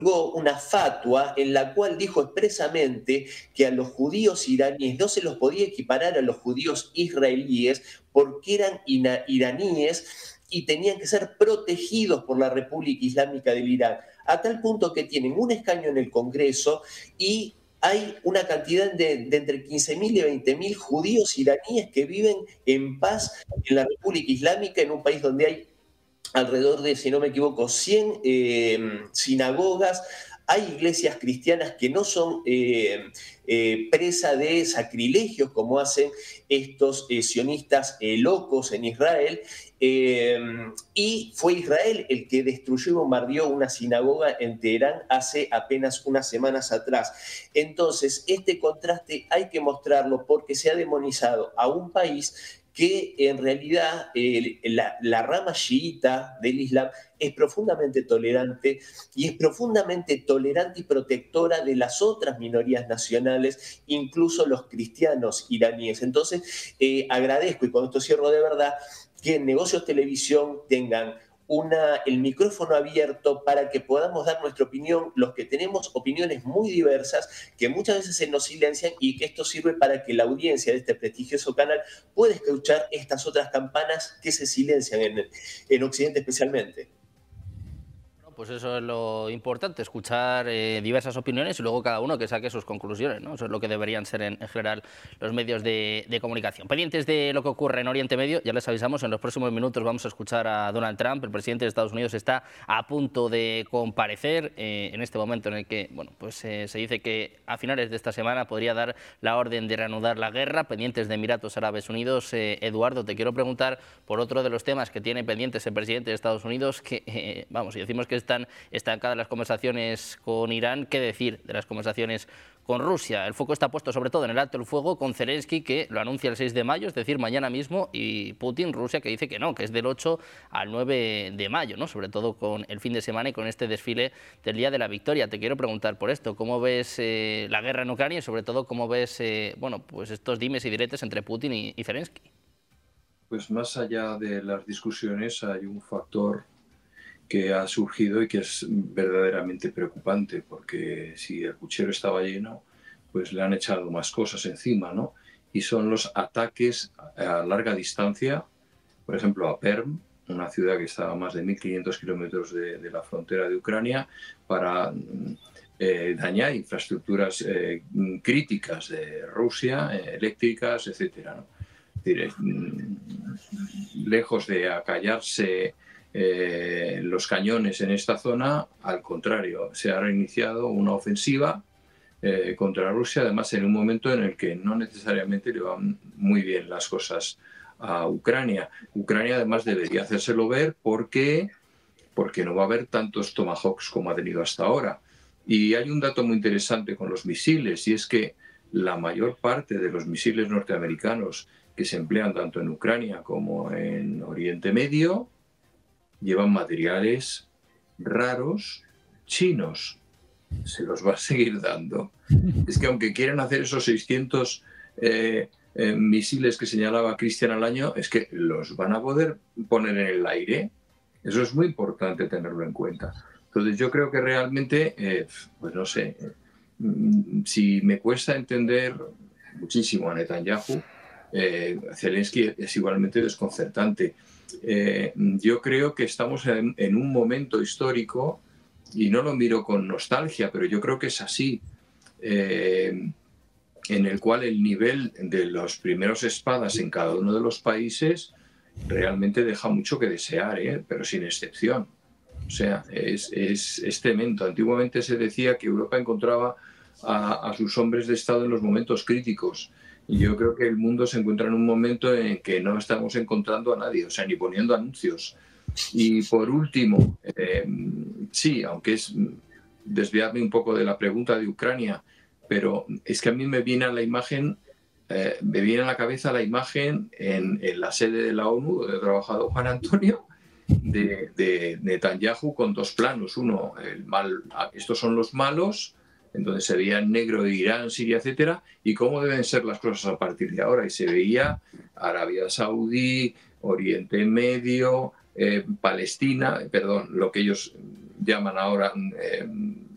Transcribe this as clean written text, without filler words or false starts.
una fatua en la cual dijo expresamente que a los judíos iraníes no se los podía equiparar a los judíos israelíes porque eran iraníes y tenían que ser protegidos por la República Islámica del Irán, a tal punto que tienen un escaño en el Congreso y hay una cantidad de entre 15.000 y 20.000 judíos iraníes que viven en paz en la República Islámica, en un país donde hay alrededor de, si no me equivoco, 100 sinagogas. Hay iglesias cristianas que no son presa de sacrilegios como hacen estos sionistas locos en Israel. Y fue Israel el que destruyó y bombardeó una sinagoga en Teherán hace apenas unas semanas atrás. Entonces, este contraste hay que mostrarlo porque se ha demonizado a un país que en realidad la rama chiita del Islam es profundamente tolerante y protectora de las otras minorías nacionales, incluso los cristianos iraníes. Entonces, agradezco, y con esto cierro de verdad, que en Negocios Televisión tengan el micrófono abierto para que podamos dar nuestra opinión, los que tenemos opiniones muy diversas, que muchas veces se nos silencian, y que esto sirve para que la audiencia de este prestigioso canal pueda escuchar estas otras campanas que se silencian en Occidente especialmente. Pues eso es lo importante, escuchar diversas opiniones y luego cada uno que saque sus conclusiones, ¿no? Eso es lo que deberían ser en general los medios de comunicación. Pendientes de lo que ocurre en Oriente Medio, ya les avisamos, en los próximos minutos vamos a escuchar a Donald Trump. El presidente de Estados Unidos está a punto de comparecer en este momento en el que, bueno, pues se dice que a finales de esta semana podría dar la orden de reanudar la guerra. Pendientes de Emiratos Árabes Unidos. Eduardo, te quiero preguntar por otro de los temas que tiene pendientes el presidente de Estados Unidos, que, vamos, si decimos que están estancadas las conversaciones con Irán, ¿qué decir de las conversaciones con Rusia? El foco está puesto sobre todo en el alto el fuego con Zelensky, que lo anuncia el 6 de mayo, es decir, mañana mismo, y Putin, Rusia, que dice que no, que es del 8 al 9 de mayo, ¿no? Sobre todo con el fin de semana y con este desfile del Día de la Victoria. Te quiero preguntar por esto, ¿cómo ves la guerra en Ucrania y sobre todo cómo ves bueno, pues estos dimes y diretes entre Putin y Zelensky? Pues más allá de las discusiones hay un factor que ha surgido y que es verdaderamente preocupante, porque si el puchero estaba lleno, pues le han echado más cosas encima, ¿no? Y son los ataques a larga distancia, por ejemplo, a Perm, una ciudad que está a más de 1.500 kilómetros de la frontera de Ucrania, para dañar infraestructuras críticas de Rusia, eléctricas, etcétera, ¿no? Es decir, lejos de acallarse los cañones en esta zona, al contrario, se ha reiniciado una ofensiva contra Rusia, además en un momento en el que no necesariamente le van muy bien las cosas a Ucrania. Ucrania además debería hacérselo ver porque no va a haber tantos Tomahawks como ha tenido hasta ahora. Y hay un dato muy interesante con los misiles, y es que la mayor parte de los misiles norteamericanos que se emplean tanto en Ucrania como en Oriente Medio llevan materiales raros chinos. Se los va a seguir dando. Es que aunque quieran hacer esos 600 misiles que señalaba Cristian al año, es que los van a poder poner en el aire. Eso es muy importante tenerlo en cuenta. Entonces yo creo que realmente, pues no sé, si me cuesta entender muchísimo a Netanyahu, Zelensky es igualmente desconcertante. Yo creo que estamos en un momento histórico, y no lo miro con nostalgia, pero yo creo que es así, en el cual el nivel de los primeros espadas en cada uno de los países realmente deja mucho que desear, pero sin excepción. O sea, es tremendo. Antiguamente se decía que Europa encontraba a sus hombres de Estado en los momentos críticos. Y yo creo que el mundo se encuentra en un momento en que no estamos encontrando a nadie, o sea, ni poniendo anuncios. Y por último, sí, aunque es desviarme un poco de la pregunta de Ucrania, pero es que a mí me viene a la imagen, me viene a la cabeza la imagen en la sede de la ONU, donde ha trabajado Juan Antonio, de Netanyahu con dos planos. Uno, estos son los malos, entonces se veía en negro de Irán, Siria, etcétera, y cómo deben ser las cosas a partir de ahora. Y se veía Arabia Saudí, Oriente Medio, Palestina, perdón, lo que ellos llaman ahora